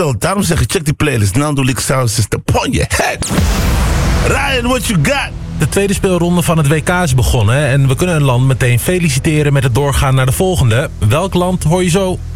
Daarom zeg ik, check die playlist. Nando Leak Sound System. Upon your head. Ryan, what you got? De tweede speelronde van het WK is begonnen en we kunnen een land meteen feliciteren met het doorgaan naar de volgende. Welk land hoor je zo?